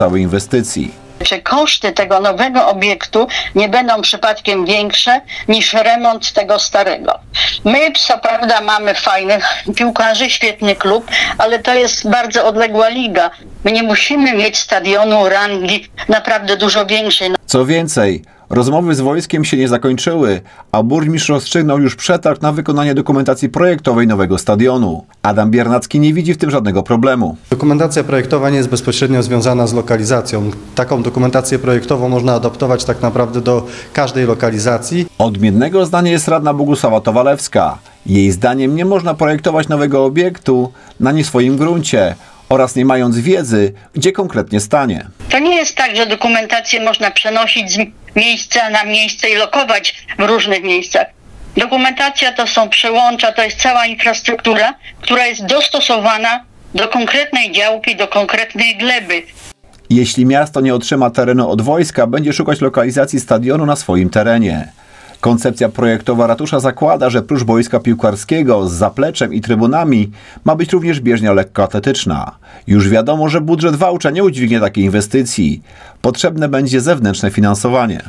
całej inwestycji. Czy koszty tego nowego obiektu nie będą przypadkiem większe niż remont tego starego? My, co prawda, mamy fajnych piłkarzy, świetny klub, ale to jest bardzo odległa liga. My nie musimy mieć stadionu rangi naprawdę dużo większej. Co więcej, rozmowy z wojskiem się nie zakończyły, a burmistrz rozstrzygnął już przetarg na wykonanie dokumentacji projektowej nowego stadionu. Adam Biernacki nie widzi w tym żadnego problemu. Dokumentacja projektowa nie jest bezpośrednio związana z lokalizacją. Taką dokumentację projektową można adaptować tak naprawdę do każdej lokalizacji. Odmiennego zdania jest radna Bogusława Towalewska. Jej zdaniem nie można projektować nowego obiektu na nie swoim gruncie oraz nie mając wiedzy, gdzie konkretnie stanie. To nie jest tak, że dokumentację można przenosić z miejsca na miejsce i lokować w różnych miejscach. Dokumentacja to są przełącza, to jest cała infrastruktura, która jest dostosowana do konkretnej działki, do konkretnej gleby. Jeśli miasto nie otrzyma terenu od wojska, będzie szukać lokalizacji stadionu na swoim terenie. Koncepcja projektowa ratusza zakłada, że prócz boiska piłkarskiego z zapleczem i trybunami ma być również bieżnia lekkoatletyczna. Już wiadomo, że budżet Wałcza nie udźwignie takiej inwestycji. Potrzebne będzie zewnętrzne finansowanie.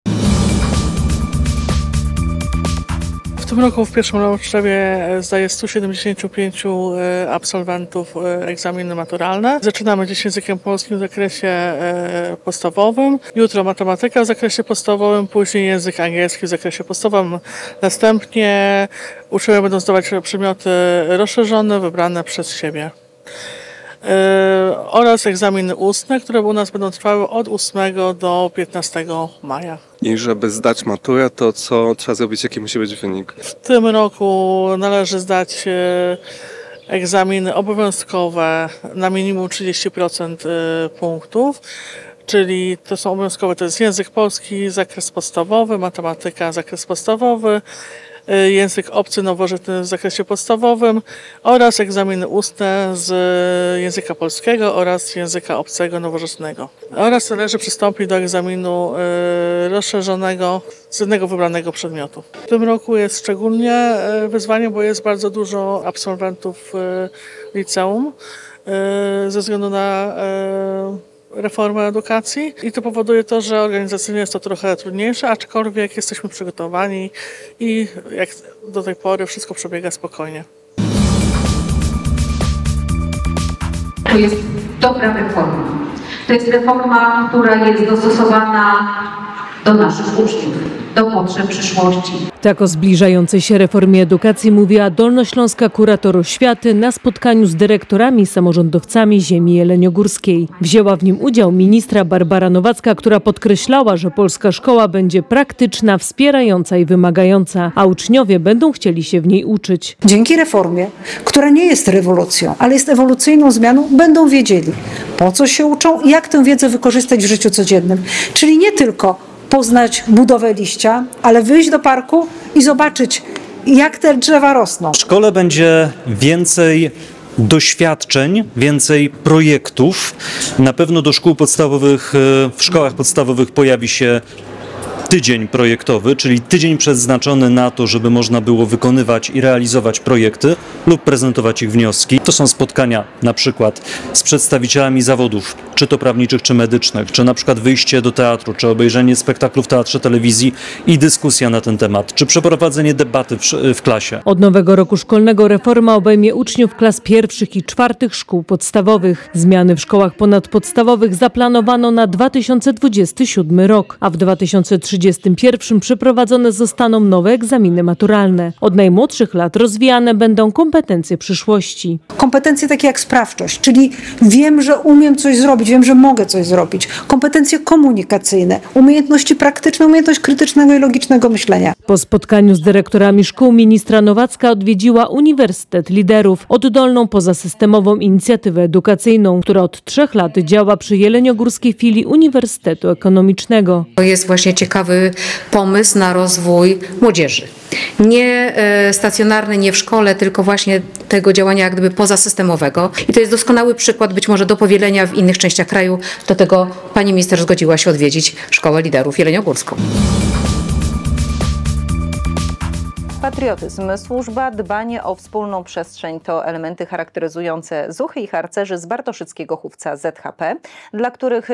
W tym roku w pierwszym roczniwie zdaje 175 absolwentów egzaminy maturalne. Zaczynamy dziś językiem polskim w zakresie podstawowym, jutro matematyka w zakresie podstawowym, później język angielski w zakresie podstawowym. Następnie uczniowie będą zdawać przedmioty rozszerzone, wybrane przez siebie. Oraz egzaminy ustne, które u nas będą trwały od 8 do 15 maja. I żeby zdać maturę, to co trzeba zrobić, jaki musi być wynik? W tym roku należy zdać egzaminy obowiązkowe na minimum 30% punktów, czyli to są obowiązkowe, to jest język polski, zakres podstawowy, matematyka, zakres podstawowy, język obcy nowożytny w zakresie podstawowym oraz egzaminy ustne z języka polskiego oraz języka obcego nowożytnego. Oraz należy przystąpić do egzaminu rozszerzonego z jednego wybranego przedmiotu. W tym roku jest szczególnie wyzwanie, bo jest bardzo dużo absolwentów liceum ze względu na reformę edukacji i to powoduje to, że organizacyjnie jest to trochę trudniejsze, aczkolwiek jesteśmy przygotowani i jak do tej pory wszystko przebiega spokojnie. To jest dobra reforma. To jest reforma, która jest dostosowana do naszych uczniów, do potrzeb przyszłości. Tak o zbliżającej się reformie edukacji mówiła dolnośląska kurator oświaty na spotkaniu z dyrektorami i samorządowcami ziemi jeleniogórskiej. Wzięła w nim udział ministra Barbara Nowacka, która podkreślała, że polska szkoła będzie praktyczna, wspierająca i wymagająca, a uczniowie będą chcieli się w niej uczyć. Dzięki reformie, która nie jest rewolucją, ale jest ewolucyjną zmianą, będą wiedzieli, po co się uczą i jak tę wiedzę wykorzystać w życiu codziennym. Czyli nie tylko poznać budowę liścia, ale wyjść do parku i zobaczyć, jak te drzewa rosną. W szkole będzie więcej doświadczeń, więcej projektów. Na pewno do szkół podstawowych, w szkołach podstawowych pojawi się tydzień projektowy, czyli tydzień przeznaczony na to, żeby można było wykonywać i realizować projekty lub prezentować ich wnioski. To są spotkania na przykład z przedstawicielami zawodów, czy to prawniczych, czy medycznych, czy na przykład wyjście do teatru, czy obejrzenie spektaklu w teatrze, telewizji i dyskusja na ten temat, czy przeprowadzenie debaty w klasie. Od nowego roku szkolnego reforma obejmie uczniów klas pierwszych i czwartych szkół podstawowych. Zmiany w szkołach ponadpodstawowych zaplanowano na 2027 rok, a w 2031 przeprowadzone zostaną nowe egzaminy maturalne. Od najmłodszych lat rozwijane będą kompetencje przyszłości. Kompetencje takie jak sprawczość, czyli wiem, że umiem coś zrobić, wiem, że mogę coś zrobić. Kompetencje komunikacyjne, umiejętności praktyczne, umiejętność krytycznego i logicznego myślenia. Po spotkaniu z dyrektorami szkół ministra Nowacka odwiedziła Uniwersytet Liderów, oddolną pozasystemową inicjatywę edukacyjną, która od 3 lat działa przy jeleniogórskiej filii Uniwersytetu Ekonomicznego. To jest właśnie ciekawy pomysł na rozwój młodzieży. Nie stacjonarny, nie w szkole, tylko właśnie tego działania jak gdyby pozasystemowego. I to jest doskonały przykład być może do powielenia w innych częściach kraju. Do tego pani minister zgodziła się odwiedzić Szkołę Liderów Jeleniogórską. Patriotyzm, służba, dbanie o wspólną przestrzeń to elementy charakteryzujące zuchy i harcerzy z Bartoszyckiego Chówca ZHP, dla których